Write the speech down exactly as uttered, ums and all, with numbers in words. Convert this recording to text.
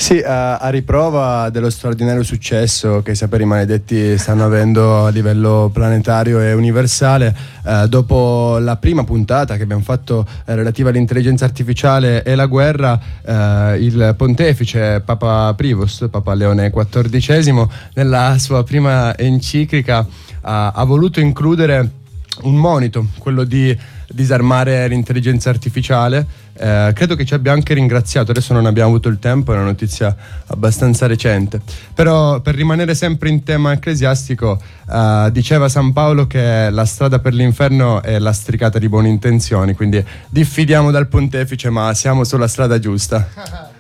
Sì, a, a riprova dello straordinario successo che i Saperi Maledetti stanno avendo a livello planetario e universale, eh, dopo la prima puntata che abbiamo fatto eh, relativa all'intelligenza artificiale e la guerra, eh, il pontefice Papa Prevost, Papa Leone quattordicesimo, nella sua prima enciclica ha, ha voluto includere un monito, quello di disarmare l'intelligenza artificiale. Eh, credo che ci abbia anche ringraziato, adesso non abbiamo avuto il tempo, è una notizia abbastanza recente, però per rimanere sempre in tema ecclesiastico, eh, diceva San Paolo che la strada per l'inferno è lastricata di buone intenzioni, quindi diffidiamo dal pontefice, ma siamo sulla strada giusta.